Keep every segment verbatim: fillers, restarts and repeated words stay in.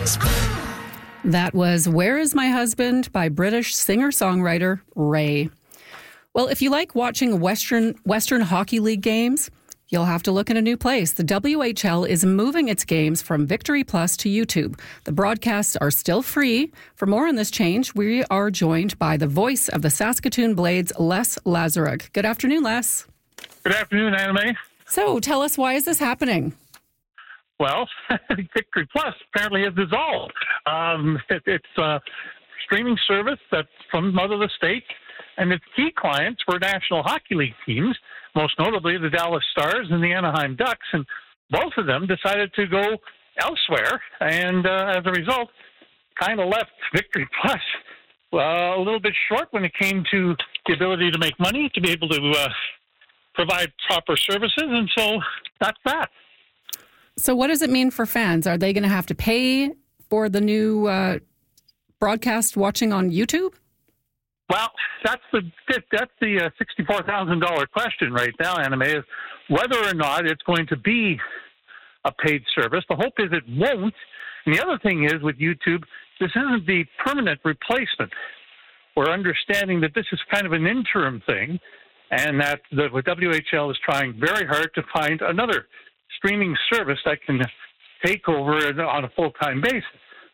That was Where Is My Husband by British singer-songwriter Ray. Well, if you like watching Western Western Hockey League games, you'll have to look in a new place. The W H L is moving its games from Victory Plus to YouTube. The broadcasts are still free. For more on this change, we are joined by the voice of the Saskatoon Blades, Les Lazaruk. Good afternoon, Les. Good afternoon, Anna May. So tell us, why is this happening? Well, Victory Plus apparently has dissolved. Um, it, it's a streaming service that's from out of the state, and its key clients were National Hockey League teams, most notably the Dallas Stars and the Anaheim Ducks, and both of them decided to go elsewhere, and uh, as a result, kind of left Victory Plus uh, a little bit short when it came to the ability to make money, to be able to uh, provide proper services, and so that's that. So what does it mean for fans? Are they going to have to pay for the new uh, broadcast watching on YouTube? Well, that's the that's the uh, sixty-four thousand dollars question right now, Anna May, is whether or not it's going to be a paid service. The hope is it won't. And the other thing is, with YouTube, this isn't the permanent replacement. We're understanding that this is kind of an interim thing, and that the W H L is trying very hard to find another streaming service that can take over on a full-time basis.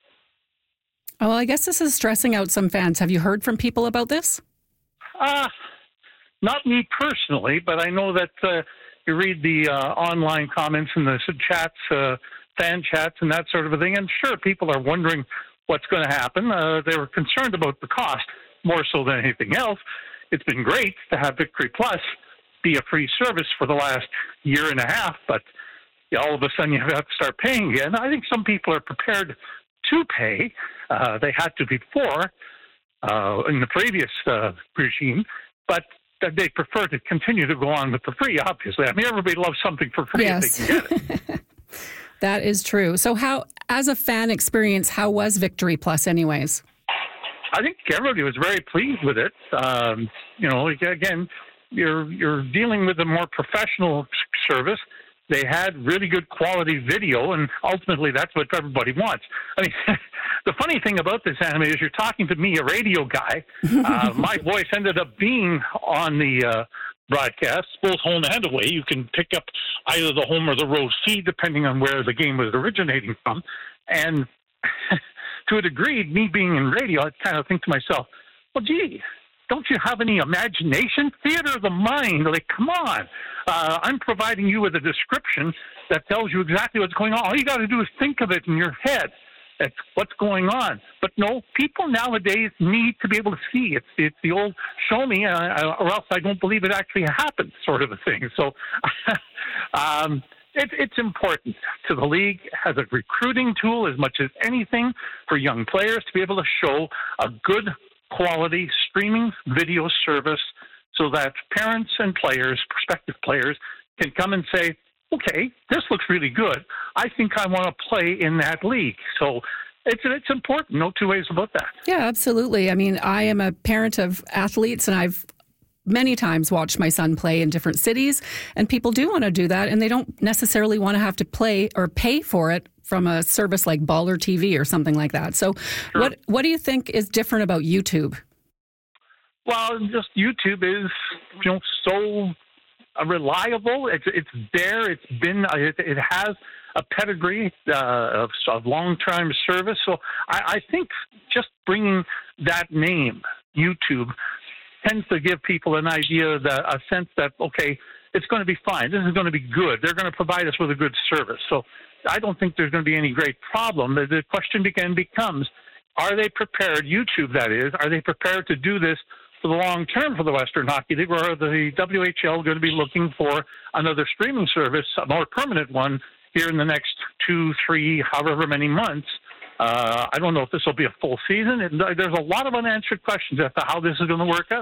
Oh, well, I guess this is stressing out some fans. Have you heard from people about this? Uh, not me personally, but I know that uh, you read the uh, online comments and the chats, uh, fan chats and that sort of a thing. And sure, people are wondering what's going to happen. Uh, they were concerned about the cost more so than anything else. It's been great to have Victory Plus be a free service for the last year and a half, but all of a sudden you have to start paying again. I think some people are prepared to pay. Uh, they had to before uh, in the previous uh, regime, but they prefer to continue to go on with the free, obviously. I mean, everybody loves something for free yes. if they can get it. That is true. So how, as a fan experience, how was Victory Plus anyways? I think everybody was very pleased with it. Um, you know, again, you're you're dealing with a more professional service. They had really good quality video, and ultimately that's what everybody wants. I mean, the funny thing about this anime is you're talking to me, a radio guy. Uh, my voice ended up being on the uh, broadcast, both home and away. You can pick up either the home or the road feed, depending on where the game was originating from. And to a degree, me being in radio, I kind of think to myself, well, gee, don't you have any imagination? Theater of the mind. Like, come on. Uh, I'm providing you with a description that tells you exactly what's going on. All you got to do is think of it in your head. That's what's going on. But no, people nowadays need to be able to see. It's it's the old show me, uh, or else I don't believe it actually happened sort of a thing. So um, it, it's important to the league as a recruiting tool as much as anything for young players to be able to show a good quality streaming video service so that parents and players, prospective players, can come and say, okay, this looks really good. I think I want to play in that league. So it's it's important, no two ways about that. Yeah, absolutely. I mean, I am a parent of athletes, and I've many times watched my son play in different cities, and people do want to do that, and they don't necessarily want to have to play or pay for it from a service like Baller T V or something like that. So Sure. what what do you think is different about YouTube? Well, just YouTube is, you know, so reliable. It's it's there. It's been. It, it has a pedigree uh, of, of long-term service. So I, I think just bringing that name, YouTube, tends to give people an idea, that a sense that okay, it's going to be fine. This is going to be good. They're going to provide us with a good service. So I don't think there's going to be any great problem. The, the question again becomes: are they prepared? YouTube, that is, are they prepared to do this for the long term for the Western Hockey League, or are the W H L going to be looking for another streaming service, a more permanent one, here in the next two, three, however many months? Uh, I don't know if this will be a full season. And there's a lot of unanswered questions as to how this is going to work out.